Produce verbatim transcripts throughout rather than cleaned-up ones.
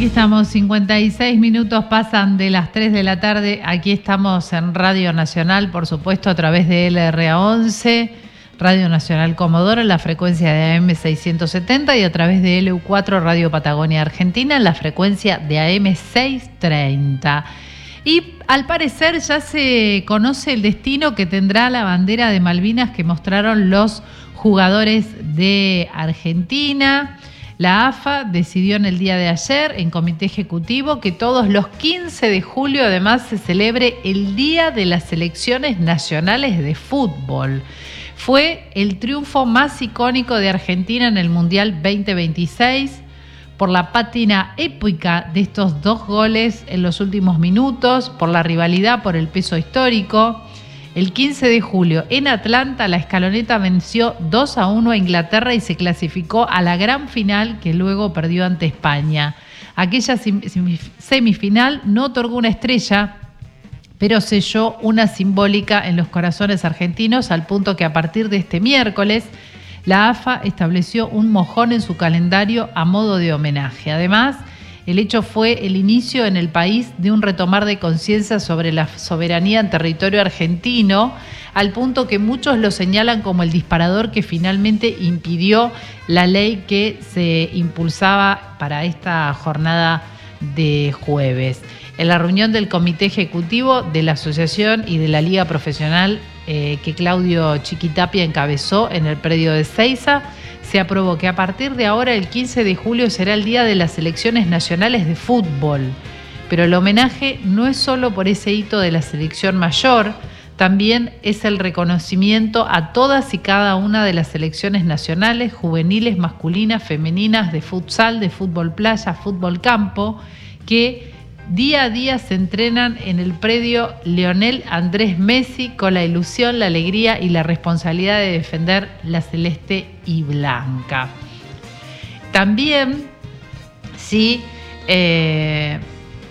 estamos, cincuenta y seis minutos pasan de las tres de la tarde. Aquí estamos en Radio Nacional, por supuesto, a través de L R A once, Radio Nacional Comodoro, en la frecuencia de A M seiscientos setenta, y a través de L U cuatro, Radio Patagonia Argentina, en la frecuencia de A M seiscientos treinta. Y al parecer ya se conoce el destino que tendrá la bandera de Malvinas que mostraron los jugadores de Argentina. La A F A decidió en el día de ayer, en comité ejecutivo, que todos los quince de julio además se celebre el Día de las Selecciones Nacionales de Fútbol. Fue el triunfo más icónico de Argentina en el Mundial veinte veintiséis, por la pátina épica de estos dos goles en los últimos minutos, por la rivalidad, por el peso histórico. El quince de julio en Atlanta, la Escaloneta venció dos a uno a Inglaterra y se clasificó a la gran final que luego perdió ante España. Aquella semifinal no otorgó una estrella, pero selló una simbólica en los corazones argentinos, al punto que a partir de este miércoles la A F A estableció un mojón en su calendario a modo de homenaje. Además, el hecho fue el inicio en el país de un retomar de conciencia sobre la soberanía en territorio argentino, al punto que muchos lo señalan como el disparador que finalmente impidió la ley que se impulsaba para esta jornada de jueves. En la reunión del comité ejecutivo de la asociación y de la liga profesional eh, que Claudio Chiquitapia encabezó en el predio de Seiza, se aprobó que a partir de ahora, el quince de julio, será el Día de las Selecciones Nacionales de Fútbol. Pero el homenaje no es solo por ese hito de la selección mayor, también es el reconocimiento a todas y cada una de las selecciones nacionales, juveniles, masculinas, femeninas, de futsal, de fútbol playa, fútbol campo, que día a día se entrenan en el predio Lionel Andrés Messi con la ilusión, la alegría y la responsabilidad de defender la celeste y blanca. También, sí, eh,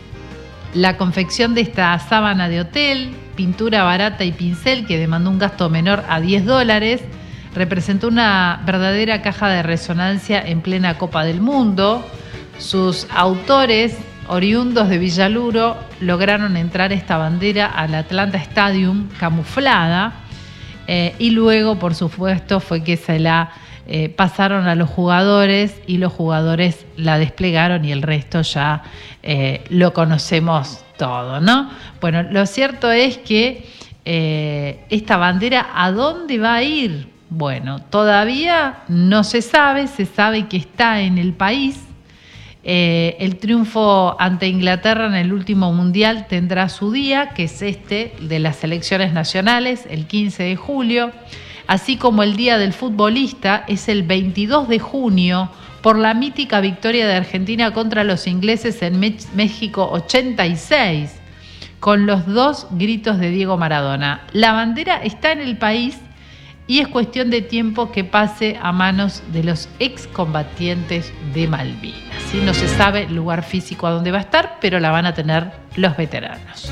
la confección de esta sábana de hotel, pintura barata y pincel que demandó un gasto menor a diez dólares, representó una verdadera caja de resonancia en plena Copa del Mundo. Sus autores, oriundos de Villaluro, lograron entrar esta bandera al Atlanta Stadium camuflada eh, y luego, por supuesto, fue que se la eh, pasaron a los jugadores y los jugadores la desplegaron, y el resto ya eh, lo conocemos todo, ¿no? Bueno, lo cierto es que eh, esta bandera, ¿a dónde va a ir? Bueno, todavía no se sabe, se sabe que está en el país. Eh, el triunfo ante Inglaterra en el último mundial tendrá su día, que es este de las selecciones nacionales, el quince de julio, así como el Día del Futbolista es el veintidós de junio, por la mítica victoria de Argentina contra los ingleses en México ochenta y seis, con los dos gritos de Diego Maradona. La bandera está en el país y es cuestión de tiempo que pase a manos de los excombatientes de Malvinas. ¿Sí? No se sabe el lugar físico a dónde va a estar, pero la van a tener los veteranos.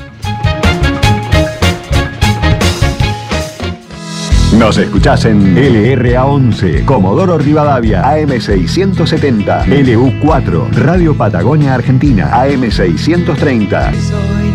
Nos escuchás en L R A once, Comodoro Rivadavia, A M seiscientos setenta, L U cuatro, Radio Patagonia Argentina, A M seiscientos treinta.